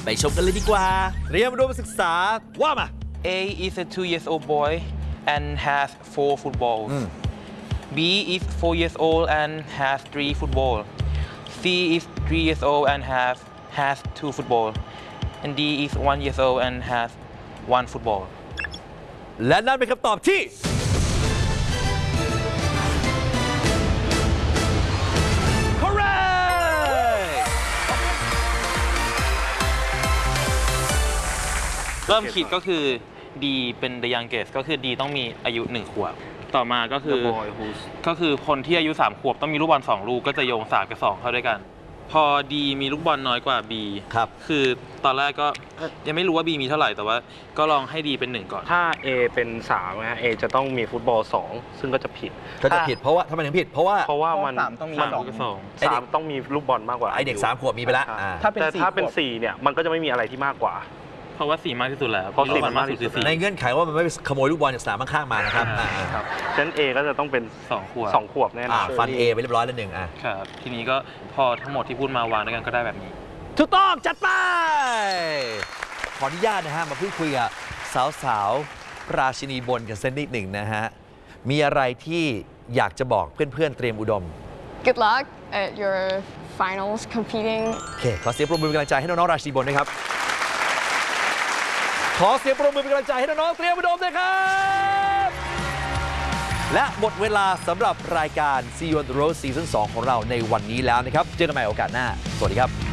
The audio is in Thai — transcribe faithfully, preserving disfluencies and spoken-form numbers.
ไปชมกันเลยดีกว่าเรียนรู้ศึกษาว่ามา A is a two years old boy and has four footballs. B is four years old and has three footballs. C is three years old and has has two footballs. And D is one years old and has one football. และนั่นเป็นคำตอบที่เริ่มคิดก็คือ D เป็น the youngest ก็คือ D ต้องมีอายุหนึ่งขวบต่อมาก็คือก็คือคนที่อายุสามขวบต้องมีลูกบอลสองลูกก็จะโยงสามกับสองเข้าด้วยกันพอ D มีลูกบอลน้อยกว่า B ครับคือตอนแรกก็ยังไม่รู้ว่า B มีเท่าไหร่แต่ว่าก็ลองให้ D เป็นหนึ่งก่อนถ้า A เป็นสามนะฮะ A จะต้องมีฟุตบอลสองซึ่งก็จะผิดก็จะผิดเพราะว่าทำไมถึงผิดเพราะว่าเพราะว่ามันสามต้องมีสองกับสองสามต้องมีลูกบอลมากกว่าไอเด็กสามขวบมีไปแล้วแต่ถ้าเป็นสี่เนี่ยมันก็จะไม่มีอะไรที่มากกว่าเพราะว่าสี่มากที่สุดแล้วเพราะสี่มันมากที่สุดในเงื่อนไขว่ามันไม่ขโมยลูกบอลจากสนามข้างๆมานะครับครับฉะนั้น A ก็จะต้องเป็นสองขวบสองขวบแน่นอนฟัน A ไปเรียบร้อยแล้วหนึ่งอ่ะครับทีนี้ก็พอทั้งหมดที่พูดมาวางด้วยกันก็ได้แบบนี้ถูกต้องจัดไปขออนุญาตนะฮะมาพูดคุยกับสาวๆราชินีบนกันเส้นนิดหนึ่งนะฮะมีอะไรที่อยากจะบอกเพื่อนๆเตรียมอุดม Good luck at your finals competing โอเคขอเสียงปรบมือเป็นกำลังใจให้น้องๆราชินีบนด้วยครับขอเสียงปรบมือเป็นกำลังใจให้น้องๆเตรียมอุดมด้วยครับและหมดเวลาสำหรับรายการ See You on the Road ซีซั่นสองของเราในวันนี้แล้วนะครับเจอกันใหม่โอกาสหน้าสวัสดีครับ